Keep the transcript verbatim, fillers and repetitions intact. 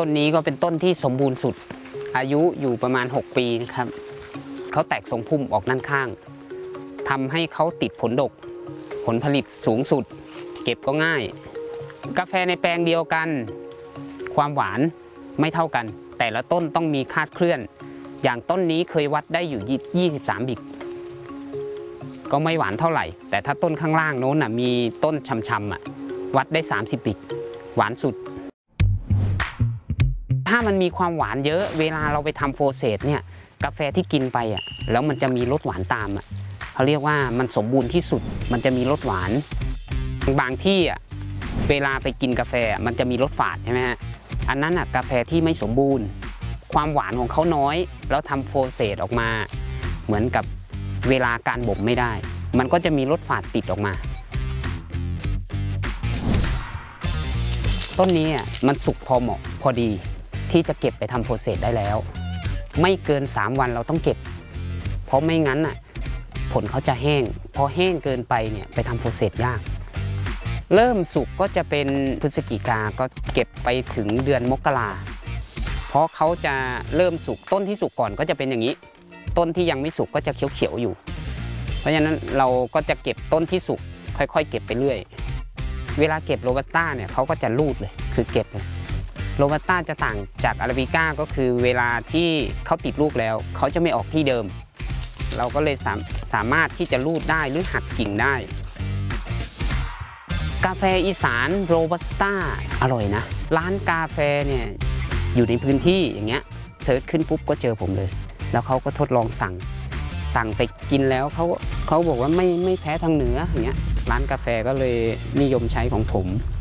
ต้นนี้ก็เป็นต้นที่สมบูรณ์สุดอายุอยู่ประมาณหกปีนะครับเขาแตกทรงพุ่มออกด้านข้างทำให้เขาติดผลดกผลผลิตสูงสุดเก็บก็ง่ายกาแฟในแปลงเดียวกันความหวานไม่เท่ากันแต่ละต้นต้องมีคาดเคลื่อนอย่างต้นนี้เคยวัดได้อยู่ยี่สิบสามบิกก็ไม่หวานเท่าไหร่แต่ถ้าต้นข้างล่างโน้นน่ะมีต้นช้ำๆอ่ะวัดได้สามสิบบิกหวานสุดถ้ามันมีความหวานเยอะเวลาเราไปทำโฟเซตเนี่ยกาแฟที่กินไปอ่ะแล้วมันจะมีรสหวานตามอ่ะเขาเรียกว่ามันสมบูรณ์ที่สุดมันจะมีรสหวานบางที่อ่ะเวลาไปกินกาแฟมันจะมีรสฝาดใช่ไหมฮะอันนั้นอ่ะกาแฟที่ไม่สมบูรณ์ความหวานของเขาน้อยแล้วทำโฟเซตออกมาเหมือนกับเวลาการบ่มไม่ได้มันก็จะมีรสฝาดติดออกมาต้นนี้อ่ะมันสุกพอเหมาะพอดีที่จะเก็บไปทำโปรเซสได้แล้วไม่เกินสามวันเราต้องเก็บเพราะไม่งั้นน่ะผลเขาจะแห้งพอแห้งเกินไปเนี่ยไปทำโปรเซสยากเริ่มสุกก็จะเป็นพฤศจิกาก็เก็บไปถึงเดือนมกราเพราะเขาจะเริ่มสุกต้นที่สุกก่อนก็จะเป็นอย่างนี้ต้นที่ยังไม่สุกก็จะเขียวๆอยู่เพราะฉะนั้นเราก็จะเก็บต้นที่สุกค่อยๆเก็บไปเรื่อยเวลาเก็บโรบัสต้าเนี่ยเขาก็จะรูดเลยคือเก็บเลยโรบัสต้าจะต่างจากอาราบิก้าก็คือเวลาที่เขาติดลูกแล้วเขาจะไม่ออกที่เดิมเราก็เลยสามสามารถที่จะรูดได้หรือหักกิ่งได้กาแฟอีสานโรบัสต้าอร่อยนะร้านกาแฟเนี่ยอยู่ในพื้นที่อย่างเงี้ยเซิร์ชขึ้นปุ๊บก็เจอผมเลยแล้วเขาก็ทดลองสั่งสั่งไปกินแล้วเขาเขาบอกว่าไม่ไม่แพ้ทางเหนืออย่างเงี้ยร้านกาแฟก็เลยนิยมใช้ของผม